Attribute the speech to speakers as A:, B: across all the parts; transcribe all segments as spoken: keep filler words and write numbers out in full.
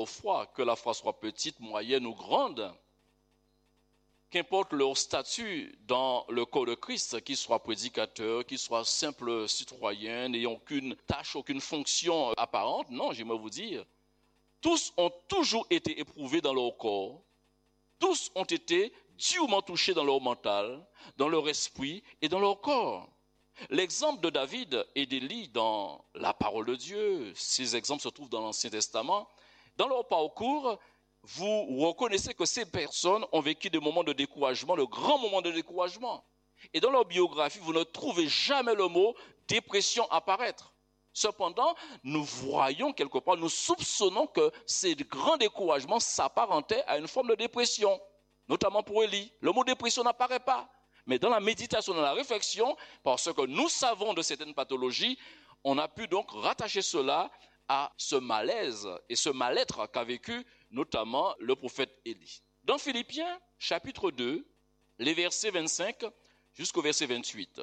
A: foi, que la foi soit petite, moyenne ou grande, qu'importe leur statut dans le corps de Christ, qu'ils soient prédicateurs, qu'ils soient simples citoyens, n'ayant aucune tâche, aucune fonction apparente, non, j'aimerais vous dire, tous ont toujours été éprouvés dans leur corps, tous ont été durement touchés dans leur mental, dans leur esprit et dans leur corps. L'exemple de David et d'Élie dans la parole de Dieu, ces exemples se trouvent dans l'Ancien Testament. Dans leur parcours, vous reconnaissez que ces personnes ont vécu des moments de découragement, de grands moments de découragement. Et dans leur biographie, vous ne trouvez jamais le mot dépression apparaître. Cependant, nous voyons quelque part, nous soupçonnons que ces grands découragements s'apparentaient à une forme de dépression, notamment pour Élie. Le mot dépression n'apparaît pas. Mais dans la méditation, dans la réflexion, parce que nous savons de certaines pathologies, on a pu donc rattacher cela à ce malaise et ce mal-être qu'a vécu notamment le prophète Élie. Dans Philippiens, chapitre deux, les versets vingt-cinq jusqu'au verset vingt-huit.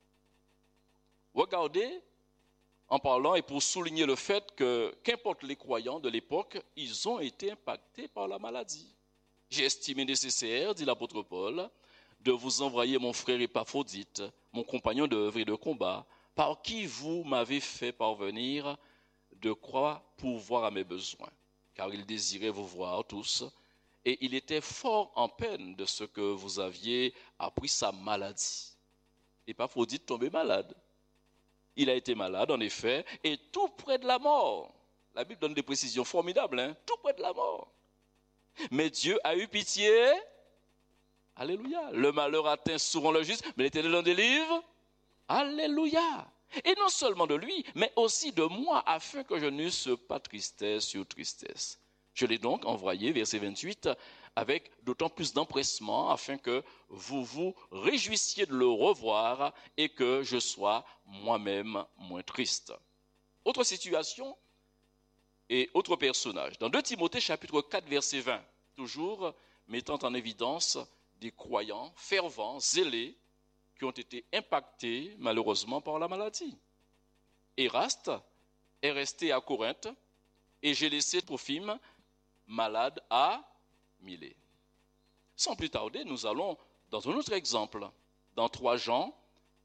A: Regardez, en parlant et pour souligner le fait que, qu'importe les croyants de l'époque, ils ont été impactés par la maladie. J'ai estimé nécessaire, dit l'apôtre Paul, de vous envoyer mon frère Épaphrodite, mon compagnon d'œuvre et de combat, par qui vous m'avez fait parvenir de quoi pourvoir à mes besoins. Car il désirait vous voir tous, et il était fort en peine de ce que vous aviez appris sa maladie. Épaphrodite tombait malade. Il a été malade, en effet, et tout près de la mort. La Bible donne des précisions formidables, hein? Tout près de la mort. Mais Dieu a eu pitié. Alléluia. Le malheur atteint souvent le juste, mais l'Éternel en délivre. Alléluia. Et non seulement de lui, mais aussi de moi, afin que je n'eusse pas tristesse sur tristesse. Je l'ai donc envoyé, verset vingt-huit, avec d'autant plus d'empressement, afin que vous vous réjouissiez de le revoir et que je sois moi-même moins triste. Autre situation et autre personnage. Dans deux Timothée, chapitre quatre, verset vingt, toujours mettant en évidence des croyants fervents, zélés, qui ont été impactés malheureusement par la maladie. Éraste est resté à Corinthe et j'ai laissé Trophime malade à Milet. Sans plus tarder, nous allons dans un autre exemple, dans trois Jean,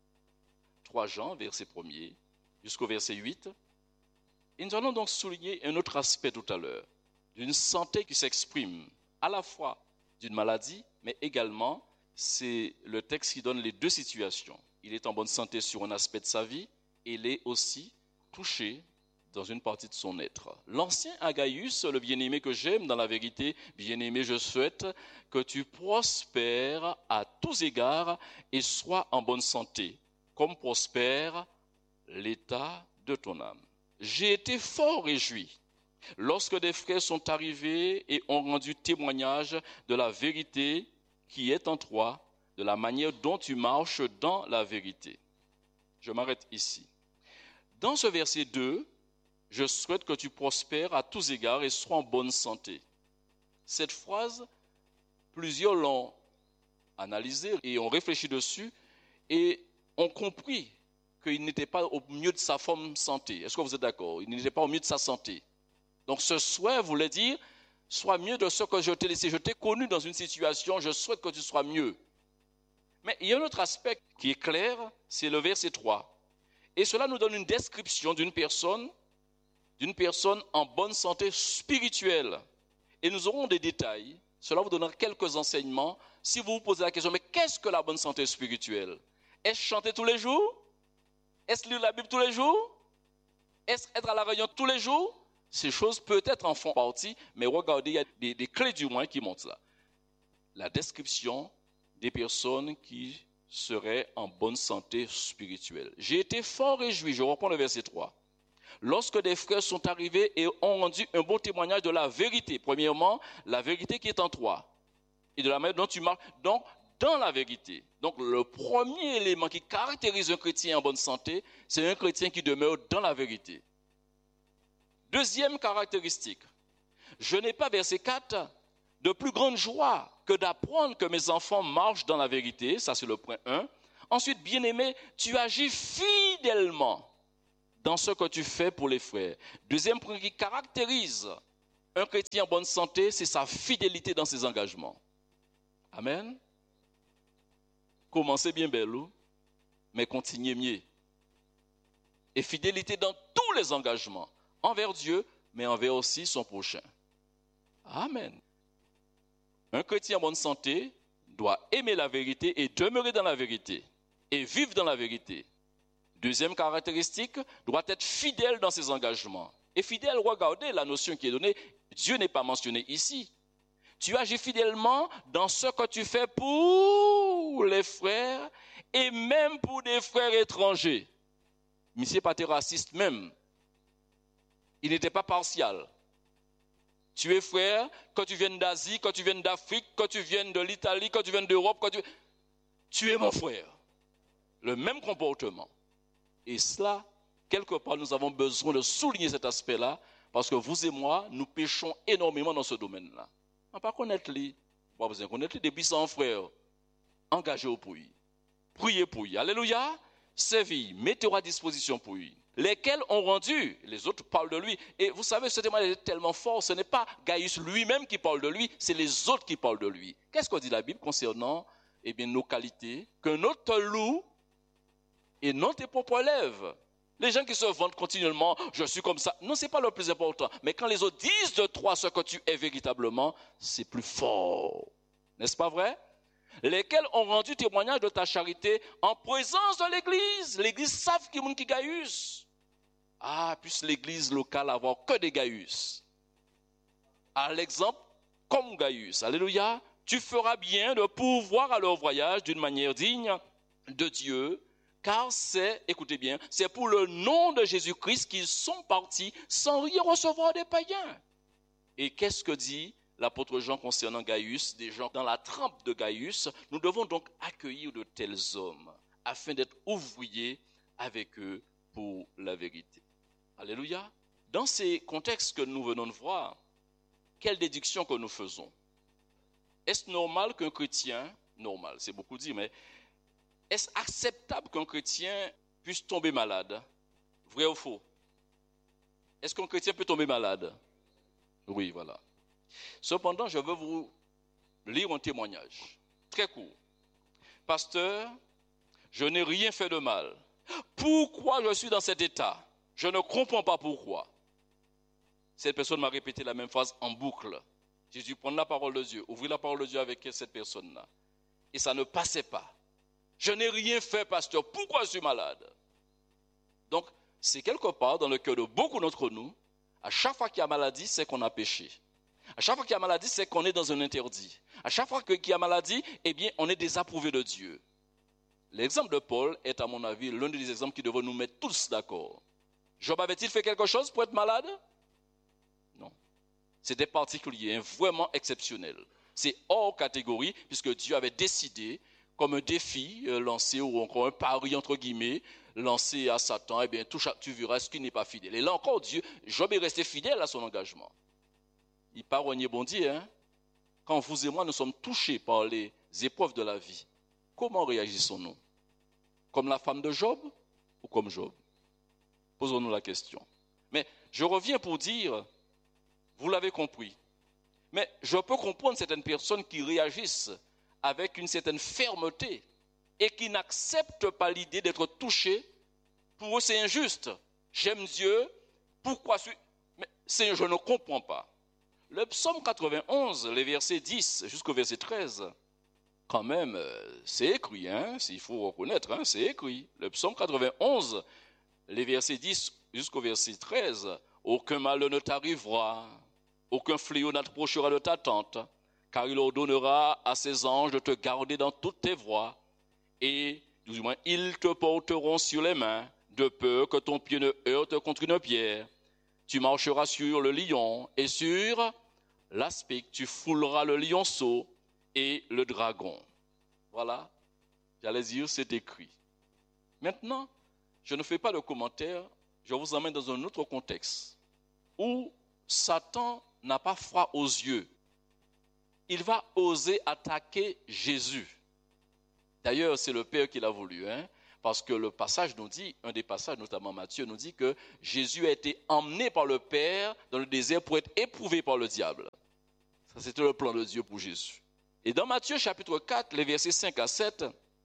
A: trois Jean, verset premier, jusqu'au verset huit. Et nous allons donc souligner un autre aspect tout à l'heure, d'une santé qui s'exprime à la fois d'une maladie, mais également, c'est le texte qui donne les deux situations. Il est en bonne santé sur un aspect de sa vie, et il est aussi touché dans une partie de son être. L'ancien Agaius, le bien-aimé que j'aime, dans la vérité, bien-aimé, je souhaite que tu prospères à tous égards et sois en bonne santé, comme prospère l'état de ton âme. J'ai été fort réjoui lorsque des frères sont arrivés et ont rendu témoignage de la vérité qui est en toi, de la manière dont tu marches dans la vérité. Je m'arrête ici. Dans ce verset deux, je souhaite que tu prospères à tous égards et sois en bonne santé. Cette phrase, plusieurs l'ont analysée et ont réfléchi dessus et ont compris qu'il n'était pas au mieux de sa forme santé. Est-ce que vous êtes d'accord? Il n'était pas au mieux de sa santé. Donc ce souhait voulait dire, sois mieux de ce que je t'ai laissé. Je t'ai connu dans une situation, je souhaite que tu sois mieux. Mais il y a un autre aspect qui est clair, c'est le verset trois. Et cela nous donne une description d'une personne, d'une personne en bonne santé spirituelle. Et nous aurons des détails. Cela vous donnera quelques enseignements. Si vous vous posez la question, mais qu'est-ce que la bonne santé spirituelle? Est-ce chanter tous les jours? Est-ce lire la Bible tous les jours? Est-ce être à la réunion tous les jours? Ces choses peut-être en font partie, mais regardez, il y a des, des clés du moins qui montrent ça. La description des personnes qui seraient en bonne santé spirituelle. J'ai été fort réjoui, je reprends le verset trois. Lorsque des frères sont arrivés et ont rendu un bon témoignage de la vérité. Premièrement, la vérité qui est en toi. Et de la manière dont tu marches. Donc, dans la vérité. Donc, le premier élément qui caractérise un chrétien en bonne santé, c'est un chrétien qui demeure dans la vérité. Deuxième caractéristique. Je n'ai pas, verset quatre, de plus grande joie que d'apprendre que mes enfants marchent dans la vérité. Ça, c'est le point un. Ensuite, bien-aimé, tu agis fidèlement dans ce que tu fais pour les frères. Deuxième point qui caractérise Un chrétien en bonne santé, c'est sa fidélité dans ses engagements. Amen. Commencez bien belle, mais continuez mieux. Et fidélité dans tous les engagements, envers Dieu, mais envers aussi son prochain. Amen. Un chrétien en bonne santé doit aimer la vérité et demeurer dans la vérité et vivre dans la vérité. Deuxième caractéristique, doit être fidèle dans ses engagements. Et fidèle, regardez la notion qui est donnée, Dieu n'est pas mentionné ici. Tu agis fidèlement dans ce que tu fais pour les frères et même pour des frères étrangers. Monsieur pas raciste même. Il n'était pas partial. Tu es frère, quand tu viennes d'Asie, quand tu viennes d'Afrique, quand tu viennes de l'Italie, quand tu viennes d'Europe, quand tu... tu es mon frère. Le même comportement. Et cela, quelque part, nous avons besoin de souligner cet aspect-là, parce que vous et moi, nous péchons énormément dans ce domaine-là. On ne peut pas connaître les, on pas besoin de connaître les des puissants frères. Engagez-vous pour lui. Priez pour lui. Alléluia. Servez, mettez-vous à disposition pour lui. Lesquels ont rendu, les autres parlent de lui. Et vous savez, ce témoignage est tellement fort, ce n'est pas Gaius lui-même qui parle de lui, c'est les autres qui parlent de lui. Qu'est-ce que dit la Bible concernant eh bien, nos qualités? Qu'un autre te loue et non tes propres lèvres. Les gens qui se vantent continuellement, je suis comme ça. Non, ce n'est pas le plus important. Mais quand les autres disent de toi ce que tu es véritablement, c'est plus fort. N'est-ce pas vrai? Lesquels ont rendu témoignage de ta charité en présence de l'église. L'église savent qui est qui Gaius. Ah, puisse l'église locale avoir que des Gaius. À l'exemple, comme Gaius. Alléluia. Tu feras bien de pourvoir à leur voyage d'une manière digne de Dieu. Car c'est, écoutez bien, c'est pour le nom de Jésus-Christ qu'ils sont partis sans rien recevoir des païens. Et qu'est-ce que dit l'apôtre Jean concernant Gaius, des gens dans la trempe de Gaius? Nous devons donc accueillir de tels hommes afin d'être ouvriers avec eux pour la vérité. Alléluia. Dans ces contextes que nous venons de voir, quelle déduction que nous faisons? Est-ce normal qu'un chrétien, normal, c'est beaucoup dit, mais est-ce acceptable qu'un chrétien puisse tomber malade? Vrai ou faux? Est-ce qu'un chrétien peut tomber malade? Oui, voilà. Cependant, je veux vous lire un témoignage très court. Pasteur, je n'ai rien fait de mal. Pourquoi je suis dans cet état? Je ne comprends pas pourquoi. Cette personne m'a répété la même phrase en boucle. J'ai dû prendre la parole de Dieu, ouvrir la parole de Dieu avec cette personne-là. Et ça ne passait pas. Je n'ai rien fait, pasteur. Pourquoi je suis malade? Donc, c'est quelque part dans le cœur de beaucoup d'entre nous, à chaque fois qu'il y a maladie, c'est qu'on a péché. À chaque fois qu'il y a maladie, c'est qu'on est dans un interdit. À chaque fois qu'il y a maladie, eh bien, on est désapprouvé de Dieu. L'exemple de Paul est, à mon avis, l'un des exemples qui devrait nous mettre tous d'accord. Job avait-il fait quelque chose pour être malade? Non. C'était particulier, vraiment exceptionnel. C'est hors catégorie, puisque Dieu avait décidé, comme un défi lancé, ou encore un pari, entre guillemets, lancé à Satan, eh bien, tout, tu verras ce qui n'est pas fidèle. Et là encore, Dieu, Job est resté fidèle à son engagement. Il n'a pas renié bon Dieu, hein? Quand vous et moi, nous sommes touchés par les épreuves de la vie, comment réagissons-nous? Comme la femme de Job ou comme Job? Posons-nous la question. Mais je reviens pour dire, vous l'avez compris, mais je peux comprendre certaines personnes qui réagissent avec une certaine fermeté et qui n'acceptent pas l'idée d'être touchés. Pour eux, c'est injuste. J'aime Dieu, pourquoi suis... Mais c'est, je ne comprends pas. Le psaume quatre-vingt-onze, les versets dix jusqu'au verset treize, quand même, c'est écrit, hein, il faut reconnaître, hein, c'est écrit. Le psaume quatre-vingt-onze, les versets dix jusqu'au verset treize, « Aucun mal ne t'arrivera, aucun fléau n'approchera de ta tente, car il ordonnera à ses anges de te garder dans toutes tes voies, et du moins, ils te porteront sur les mains, de peur que ton pied ne heurte contre une pierre. Tu marcheras sur le lion et sur l'aspic, tu fouleras le lionceau et le dragon. » Voilà, j'allais dire, c'est écrit. Maintenant, je ne fais pas de commentaire, je vous emmène dans un autre contexte où Satan n'a pas froid aux yeux. Il va oser attaquer Jésus. D'ailleurs, c'est le Père qui l'a voulu. Hein? Parce que le passage nous dit, un des passages, notamment Matthieu, nous dit que Jésus a été emmené par le Père dans le désert pour être éprouvé par le diable. Ça, c'était le plan de Dieu pour Jésus. Et dans Matthieu chapitre quatre, les versets cinq à sept,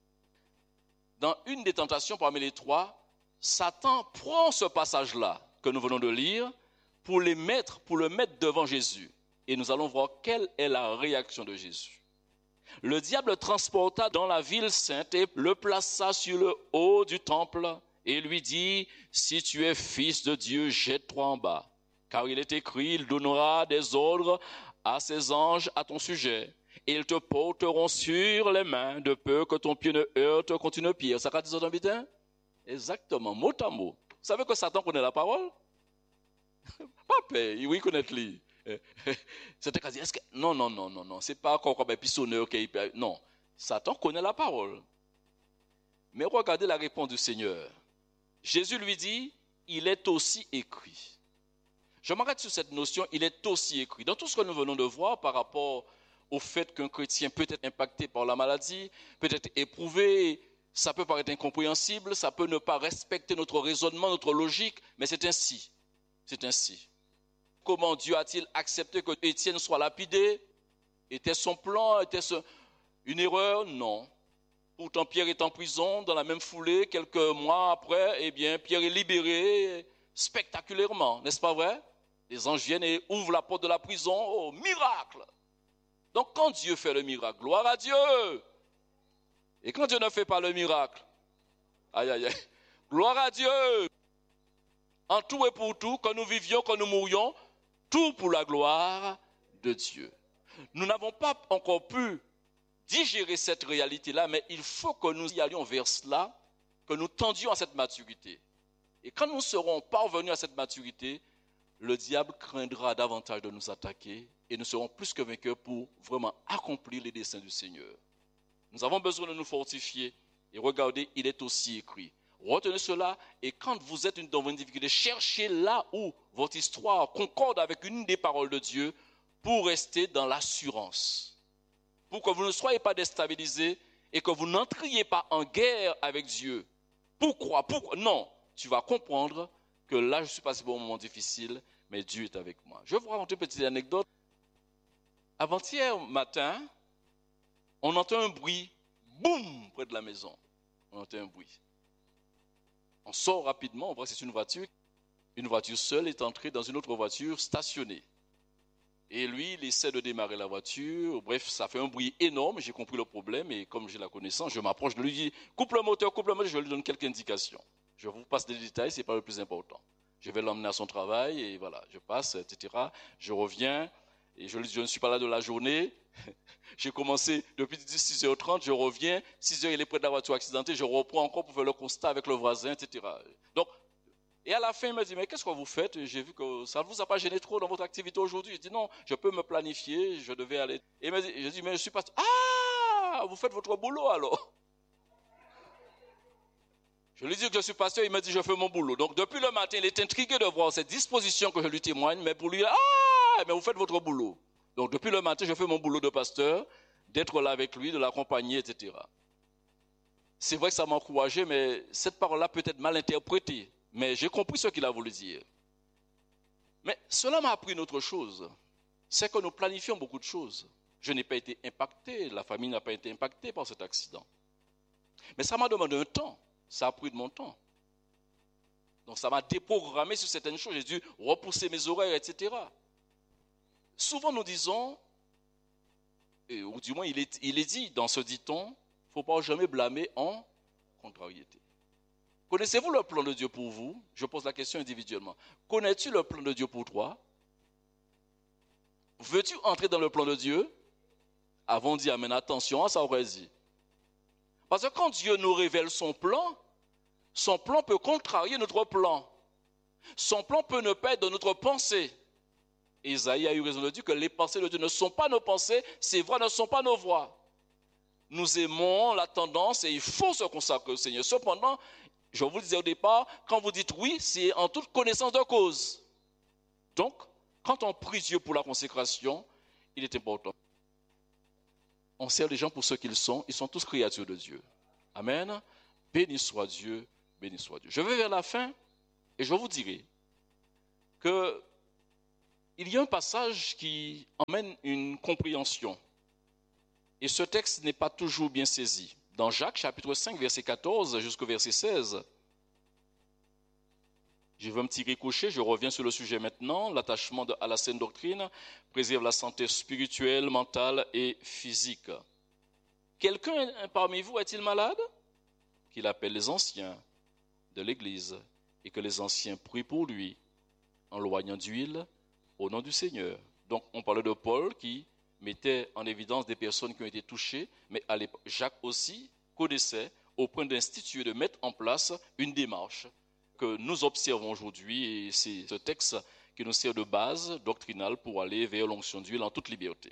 A: dans une des tentations parmi les trois, Satan prend ce passage-là que nous venons de lire pour, les mettre, pour le mettre devant Jésus. Et nous allons voir quelle est la réaction de Jésus. Le diable le transporta dans la ville sainte et le plaça sur le haut du temple et lui dit, « Si tu es fils de Dieu, jette-toi en bas. Car il est écrit, il donnera des ordres à ses anges à ton sujet. Et ils te porteront sur les mains de peur que ton pied ne heurte contre une pierre. » Ça dit ça bitin? Exactement, mot à mot. Vous savez que Satan connaît la parole? Pas peur, oui, connaît lui. C'était quasi, est-ce que, non, non, non, non, non, c'est pas encore comme un pissonneur qui est, non, Satan connaît la parole. Mais regardez la réponse du Seigneur. Jésus lui dit, il est aussi écrit. Je m'arrête sur cette notion, il est aussi écrit. Dans tout ce que nous venons de voir par rapport au fait qu'un chrétien peut être impacté par la maladie, peut être éprouvé, ça peut paraître incompréhensible, ça peut ne pas respecter notre raisonnement, notre logique, mais c'est ainsi. C'est ainsi. Comment Dieu a-t-il accepté que Étienne soit lapidé? Était son plan? Était-ce une erreur? Non. Pourtant, Pierre est en prison, dans la même foulée, quelques mois après, eh bien, Pierre est libéré spectaculairement, n'est-ce pas vrai? Les anges viennent et ouvrent la porte de la prison, oh, miracle! Donc, quand Dieu fait le miracle, gloire à Dieu! Et quand Dieu ne fait pas le miracle, aïe, aïe, aïe, gloire à Dieu! En tout et pour tout, quand nous vivions, quand nous mourions, tout pour la gloire de Dieu. Nous n'avons pas encore pu digérer cette réalité-là, mais il faut que nous y allions vers cela, que nous tendions à cette maturité. Et quand nous serons parvenus à cette maturité, le diable craindra davantage de nous attaquer et nous serons plus que vainqueurs pour vraiment accomplir les desseins du Seigneur. Nous avons besoin de nous fortifier et regardez, il est aussi écrit. Retenez cela et quand vous êtes dans une difficulté, cherchez là où votre histoire concorde avec une des paroles de Dieu pour rester dans l'assurance. Pour que vous ne soyez pas déstabilisés et que vous n'entriez pas en guerre avec Dieu. Pourquoi? Pourquoi? Non, tu vas comprendre que là je suis passé par un moment difficile, mais Dieu est avec moi. Je vais vous raconter une petite anecdote. Avant-hier matin, on entend un bruit, boum, près de la maison. On entend un bruit. On sort rapidement, on voit que c'est une voiture. Une voiture seule est entrée dans une autre voiture stationnée. Et lui, il essaie de démarrer la voiture. Bref, ça fait un bruit énorme. J'ai compris le problème. Et comme j'ai la connaissance, je m'approche de lui, je dis, coupe le moteur, coupe le moteur. Je lui donne quelques indications. Je vous passe des détails, ce n'est pas le plus important. Je vais l'emmener à son travail et voilà, je passe, et cetera. Je reviens et je lui dis, je ne suis pas là de la journée. J'ai commencé depuis six heures trente, je reviens, six heures il est près de la voiture accidentée, je reprends encore pour faire le constat avec le voisin, et cetera. Donc, et à la fin, il me dit, mais qu'est-ce que vous faites? J'ai vu que ça ne vous a pas gêné trop dans votre activité aujourd'hui. Je dis, non, je peux me planifier, je devais aller. Et il me dit, je dis, mais je suis pas... Ah, vous faites votre boulot alors? Je lui dis que je suis pasteur, il me dit, je fais mon boulot. Donc, depuis le matin, il est intrigué de voir cette disposition que je lui témoigne, mais pour lui, ah, mais vous faites votre boulot. Donc, depuis le matin, je fais mon boulot de pasteur, d'être là avec lui, de l'accompagner, et cetera. C'est vrai que ça m'a encouragé, mais cette parole-là peut être mal interprétée. Mais j'ai compris ce qu'il a voulu dire. Mais cela m'a appris une autre chose. C'est que nous planifions beaucoup de choses. Je n'ai pas été impacté, la famille n'a pas été impactée par cet accident. Mais ça m'a demandé un temps. Ça a pris de mon temps. Donc ça m'a déprogrammé sur certaines choses. J'ai dû repousser mes horaires, et cetera. Souvent nous disons, et, ou du moins il est, il est dit dans ce dit-on, il ne faut pas jamais blâmer en contrariété. Connaissez-vous le plan de Dieu pour vous? Je pose la question individuellement. Connais-tu le plan de Dieu pour toi? Veux-tu entrer dans le plan de Dieu? Avant dit, amen, attention à ça, aurait dit. Parce que quand Dieu nous révèle son plan, son plan peut contrarier notre plan. Son plan peut ne pas être dans notre pensée. Isaïe a eu raison de dire que les pensées de Dieu ne sont pas nos pensées, ses voies ne sont pas nos voies. Nous aimons la tendance et il faut se consacrer au Seigneur. Cependant, je vous le disais au départ, quand vous dites oui, c'est en toute connaissance de cause. Donc, quand on prie Dieu pour la consécration, il est important. On sert les gens pour ce qu'ils sont, ils sont tous créatures de Dieu. Amen. Béni soit Dieu, béni soit Dieu. Je vais vers la fin et je vous dirai que il y a un passage qui emmène une compréhension. Et ce texte n'est pas toujours bien saisi. Dans Jacques, chapitre cinq, verset quatorze jusqu'au verset seize, je veux un petit ricochet, je reviens sur le sujet maintenant. L'attachement à la saine doctrine préserve la santé spirituelle, mentale et physique. Quelqu'un parmi vous est-il malade? Qu'il appelle les anciens de l'Église et que les anciens prient pour lui en loignant d'huile au nom du Seigneur. Donc on parlait de Paul qui mettait en évidence des personnes qui ont été touchées, mais à l'époque, Jacques aussi connaissait au point d'instituer, de mettre en place une démarche que nous observons aujourd'hui, et c'est ce texte qui nous sert de base doctrinale pour aller vers l'onction d'huile en toute liberté.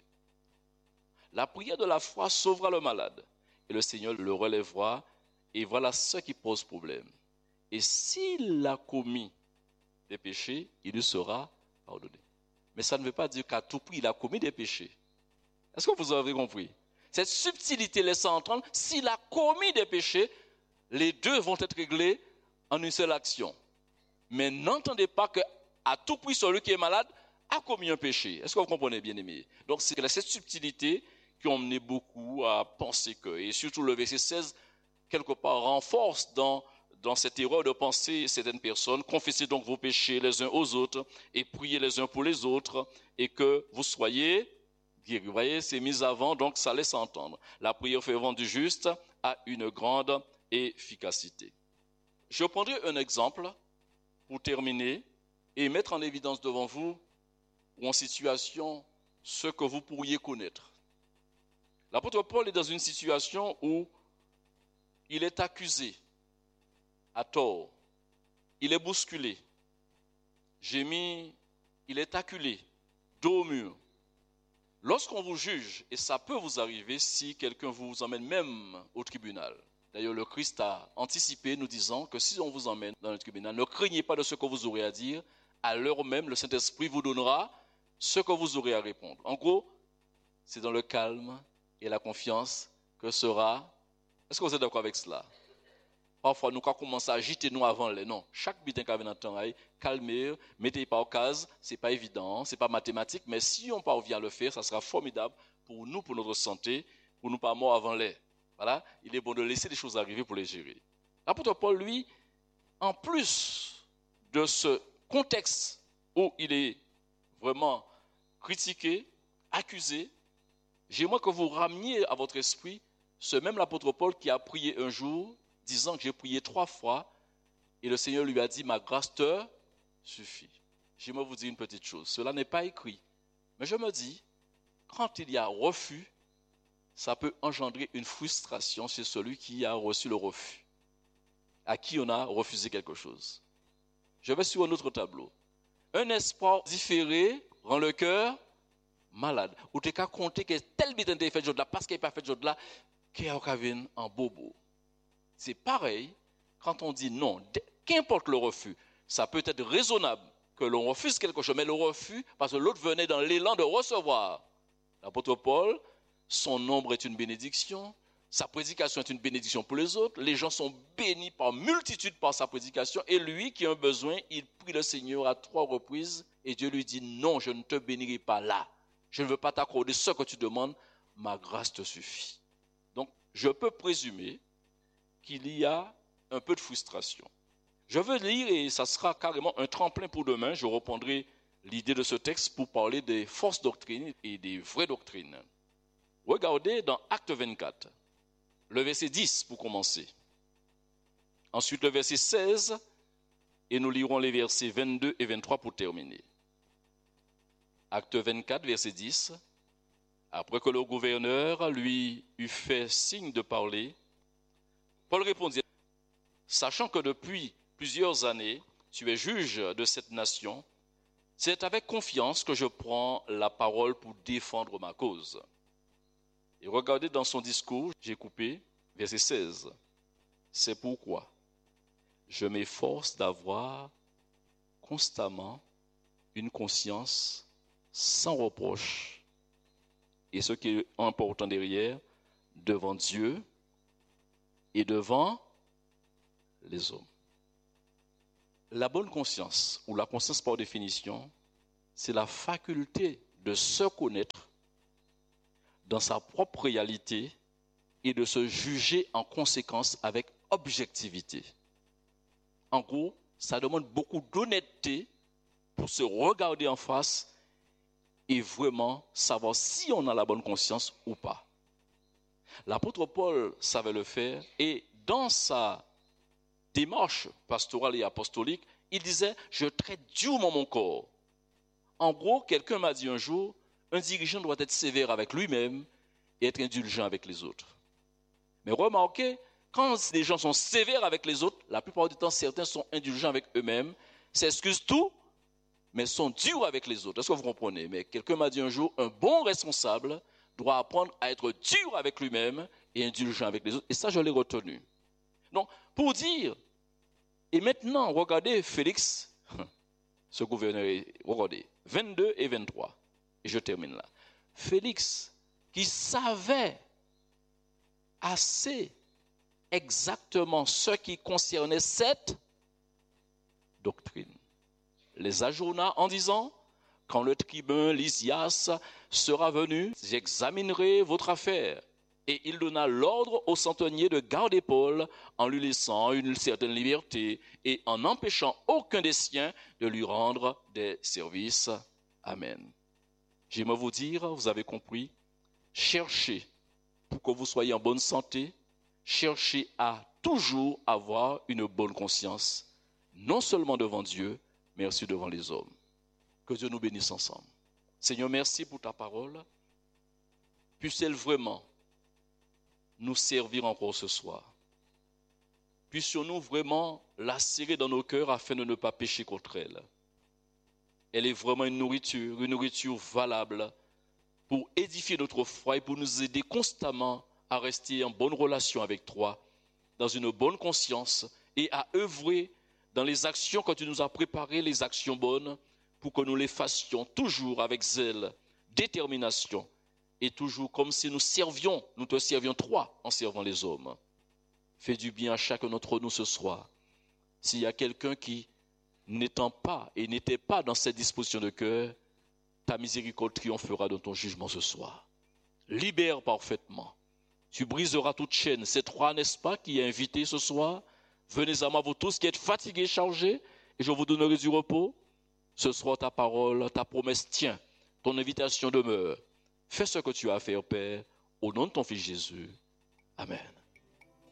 A: La prière de la foi sauvera le malade, et le Seigneur le relèvera, et voilà ce qui pose problème. Et s'il a commis des péchés, il lui sera pardonné. Mais ça ne veut pas dire qu'à tout prix, il a commis des péchés. Est-ce que vous avez compris? Cette subtilité laisse entendre, s'il a commis des péchés, les deux vont être réglés en une seule action. Mais n'entendez pas qu'à tout prix, celui qui est malade a commis un péché. Est-ce que vous comprenez, bien aimé? Donc c'est cette subtilité qui a emmené beaucoup à penser que, et surtout le verset seize, quelque part renforce dans, dans cette erreur de penser certaines personnes, confessez donc vos péchés les uns aux autres et priez les uns pour les autres et que vous soyez guéris. Vous voyez, c'est mis avant, donc ça laisse entendre. La prière fervente du juste a une grande efficacité. Je prendrai un exemple pour terminer et mettre en évidence devant vous ou en situation ce que vous pourriez connaître. L'apôtre Paul est dans une situation où il est accusé à tort, il est bousculé, j'ai mis, il est acculé, dos au mur. Lorsqu'on vous juge, et ça peut vous arriver si quelqu'un vous emmène même au tribunal. D'ailleurs, le Christ a anticipé, nous disant que si on vous emmène dans le tribunal, ne craignez pas de ce que vous aurez à dire. À l'heure même, le Saint-Esprit vous donnera ce que vous aurez à répondre. En gros, c'est dans le calme et la confiance que sera... Est-ce que vous êtes d'accord avec cela? Parfois, nous quand commençons à agiter nous avant les non. Chaque bitin qui vient dans le temps, calmez, mettez pas au cas, c'est pas évident, c'est pas mathématique, mais si on parvient à le faire, ça sera formidable pour nous, pour notre santé, pour nous pas morts avant les. Voilà, il est bon de laisser les choses arriver pour les gérer. L'apôtre Paul, lui, en plus de ce contexte où il est vraiment critiqué, accusé, j'aimerais que vous rameniez à votre esprit ce même l'apôtre Paul qui a prié un jour, disant que j'ai prié trois fois, et le Seigneur lui a dit, ma grâce te suffit. J'aimerais vous dire une petite chose, cela n'est pas écrit, mais je me dis, quand il y a refus, ça peut engendrer une frustration chez celui qui a reçu le refus, à qui on a refusé quelque chose. Je vais sur un autre tableau. Un espoir différé rend le cœur malade. Ou tu as compté que tel bitin t'a fait de là, parce qu'il n'a pas fait de là, qu'il y a en bobo. C'est pareil quand on dit non, qu'importe le refus, ça peut être raisonnable que l'on refuse quelque chose, mais le refus, parce que l'autre venait dans l'élan de recevoir. L'apôtre Paul, son nombre est une bénédiction, sa prédication est une bénédiction pour les autres, les gens sont bénis par multitude par sa prédication, et lui qui a un besoin, il prie le Seigneur à trois reprises, et Dieu lui dit, non, je ne te bénirai pas là, je ne veux pas t'accorder ce que tu demandes, ma grâce te suffit. Donc, je peux présumer qu'il y a un peu de frustration. Je veux lire, et ça sera carrément un tremplin pour demain, je reprendrai l'idée de ce texte pour parler des fausses doctrines et des vraies doctrines. Regardez dans Acte vingt-quatre, le verset dix pour commencer. Ensuite le verset seize, et nous lirons les versets vingt-deux et vingt-trois pour terminer. Acte vingt-quatre, verset dix. Après que le gouverneur lui eut fait signe de parler, Paul répondit, sachant que depuis plusieurs années, tu es juge de cette nation, c'est avec confiance que je prends la parole pour défendre ma cause. Et regardez dans son discours, j'ai coupé, verset seize. C'est pourquoi je m'efforce d'avoir constamment une conscience sans reproche. Et ce qui est important derrière, devant Dieu et devant les hommes. La bonne conscience, ou la conscience par définition, c'est la faculté de se connaître dans sa propre réalité et de se juger en conséquence avec objectivité. En gros, ça demande beaucoup d'honnêteté pour se regarder en face et vraiment savoir si on a la bonne conscience ou pas. L'apôtre Paul savait le faire et dans sa démarche pastorale et apostolique, il disait « Je traite durement mon corps ». En gros, quelqu'un m'a dit un jour, un dirigeant doit être sévère avec lui-même et être indulgent avec les autres. Mais remarquez, quand les gens sont sévères avec les autres, la plupart du temps, certains sont indulgents avec eux-mêmes, s'excusent tout, mais sont durs avec les autres. Est-ce que vous comprenez? Mais quelqu'un m'a dit un jour, un bon responsable doit apprendre à être dur avec lui-même et indulgent avec les autres. Et ça, je l'ai retenu. Donc, pour dire, et maintenant, regardez Félix, ce gouverneur, regardez, vingt-deux et vingt-trois, et je termine là. Félix, qui savait assez exactement ce qui concernait cette doctrine, les ajourna en disant, quand le tribun Lysias sera venu, j'examinerai votre affaire. Et il donna l'ordre au centenier de garder Paul en lui laissant une certaine liberté et en n'empêchant aucun des siens de lui rendre des services. Amen. J'aimerais vous dire, vous avez compris, cherchez pour que vous soyez en bonne santé, cherchez à toujours avoir une bonne conscience, non seulement devant Dieu, mais aussi devant les hommes. Que Dieu nous bénisse ensemble. Seigneur, merci pour ta parole. Puisse-t-elle vraiment nous servir encore ce soir. Puissions-nous vraiment la serrer dans nos cœurs afin de ne pas pécher contre elle. Elle est vraiment une nourriture, une nourriture valable pour édifier notre foi et pour nous aider constamment à rester en bonne relation avec toi, dans une bonne conscience et à œuvrer dans les actions que tu nous as préparées, les actions bonnes, pour que nous les fassions toujours avec zèle, détermination, et toujours comme si nous servions, nous te servions toi en servant les hommes. Fais du bien à chacun d'entre nous ce soir. S'il y a quelqu'un qui, n'étant pas et n'était pas dans cette disposition de cœur, ta miséricorde triomphera dans ton jugement ce soir. Libère parfaitement. Tu briseras toute chaîne. C'est toi, n'est-ce pas, qui est invité ce soir. Venez à moi, vous tous qui êtes fatigués, chargés, et je vous donnerai du repos. Ce soir, ta parole, ta promesse tient. Ton invitation demeure. Fais ce que tu as à faire, Père, au nom de ton Fils Jésus. Amen.